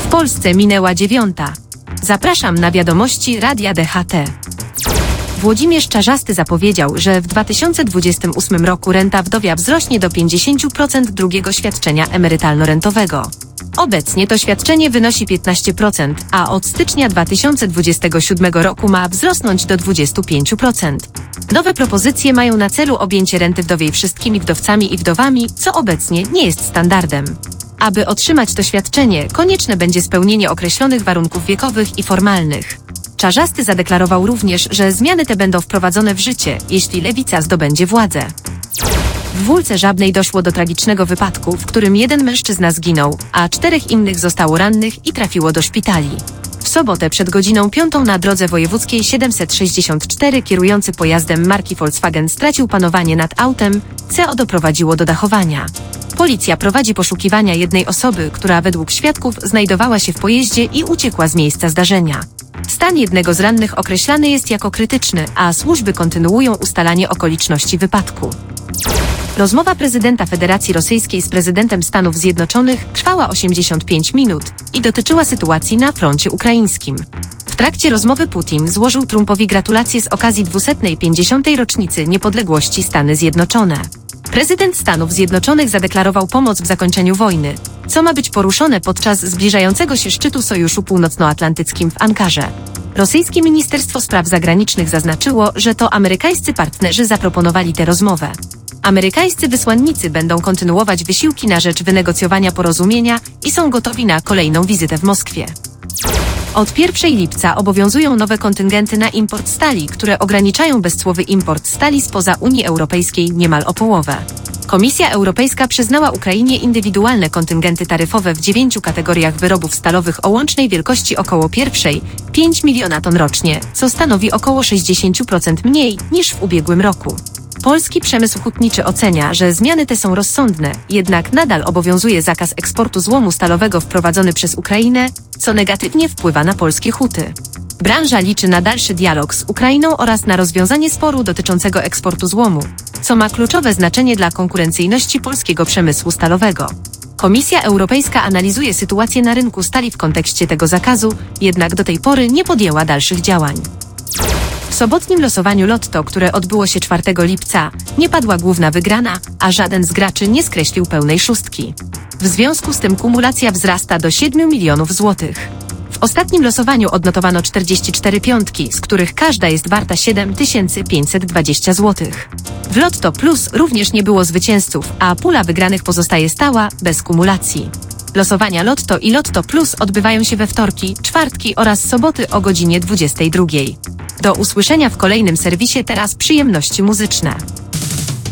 Polsce minęła 9. Zapraszam na wiadomości Radia DHT. Włodzimierz Czarzasty zapowiedział, że w 2028 roku renta wdowia wzrośnie do 50% drugiego świadczenia emerytalno-rentowego. Obecnie to świadczenie wynosi 15%, a od stycznia 2027 roku ma wzrosnąć do 25%. Nowe propozycje mają na celu objęcie renty wdowiej wszystkimi wdowcami i wdowami, co obecnie nie jest standardem. Aby otrzymać to świadczenie, konieczne będzie spełnienie określonych warunków wiekowych i formalnych. Czarzasty zadeklarował również, że zmiany te będą wprowadzone w życie, jeśli Lewica zdobędzie władzę. W Wólce Żabnej doszło do tragicznego wypadku, w którym jeden mężczyzna zginął, a 4 innych zostało rannych i trafiło do szpitali. W sobotę przed godziną 5 na drodze wojewódzkiej 764 kierujący pojazdem marki Volkswagen stracił panowanie nad autem, co doprowadziło do dachowania. Policja prowadzi poszukiwania jednej osoby, która według świadków znajdowała się w pojeździe i uciekła z miejsca zdarzenia. Stan jednego z rannych określany jest jako krytyczny, a służby kontynuują ustalanie okoliczności wypadku. Rozmowa prezydenta Federacji Rosyjskiej z prezydentem Stanów Zjednoczonych trwała 85 minut i dotyczyła sytuacji na froncie ukraińskim. W trakcie rozmowy Putin złożył Trumpowi gratulacje z okazji 250. rocznicy niepodległości Stany Zjednoczone. Prezydent Stanów Zjednoczonych zadeklarował pomoc w zakończeniu wojny, co ma być poruszone podczas zbliżającego się szczytu Sojuszu Północnoatlantyckim w Ankarze. Rosyjskie Ministerstwo Spraw Zagranicznych zaznaczyło, że to amerykańscy partnerzy zaproponowali tę rozmowę. Amerykańscy wysłannicy będą kontynuować wysiłki na rzecz wynegocjowania porozumienia i są gotowi na kolejną wizytę w Moskwie. Od 1 lipca obowiązują nowe kontyngenty na import stali, które ograniczają bezcłowy import stali spoza Unii Europejskiej niemal o połowę. Komisja Europejska przyznała Ukrainie indywidualne kontyngenty taryfowe w 9 kategoriach wyrobów stalowych o łącznej wielkości około 5 miliona ton rocznie, co stanowi około 60% mniej niż w ubiegłym roku. Polski przemysł hutniczy ocenia, że zmiany te są rozsądne, jednak nadal obowiązuje zakaz eksportu złomu stalowego wprowadzony przez Ukrainę, co negatywnie wpływa na polskie huty. Branża liczy na dalszy dialog z Ukrainą oraz na rozwiązanie sporu dotyczącego eksportu złomu, co ma kluczowe znaczenie dla konkurencyjności polskiego przemysłu stalowego. Komisja Europejska analizuje sytuację na rynku stali w kontekście tego zakazu, jednak do tej pory nie podjęła dalszych działań. W sobotnim losowaniu Lotto, które odbyło się 4 lipca, nie padła główna wygrana, a żaden z graczy nie skreślił pełnej szóstki. W związku z tym kumulacja wzrasta do 7 milionów złotych. W ostatnim losowaniu odnotowano 44 piątki, z których każda jest warta 7520 zł. W Lotto Plus również nie było zwycięzców, a pula wygranych pozostaje stała, bez kumulacji. Losowania Lotto i Lotto Plus odbywają się we wtorki, czwartki oraz soboty o godzinie 22. Do usłyszenia w kolejnym serwisie. Teraz przyjemności muzyczne.